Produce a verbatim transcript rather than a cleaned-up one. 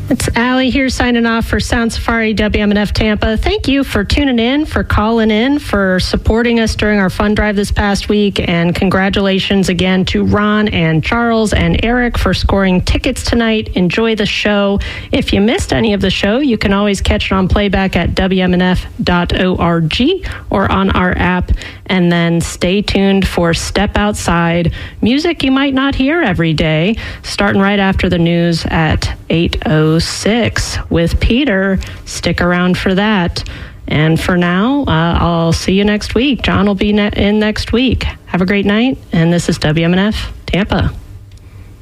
It's Allie here signing off for Sound Safari W M N F Tampa. Thank you for tuning in, for calling in, for supporting us during our fund drive this past week. And congratulations again to Ron and Charles and Eric for scoring tickets tonight. Enjoy the show. If you missed any of the show, you can always catch it on playback at W M N F dot org or on our app. And then stay tuned for Step Outside, music you might not hear every day, starting right after the news at eight oh six with Peter. Stick around for that. And for now, uh, I'll see you next week. John will be ne- in next week. Have a great night. And this is W M N F Tampa.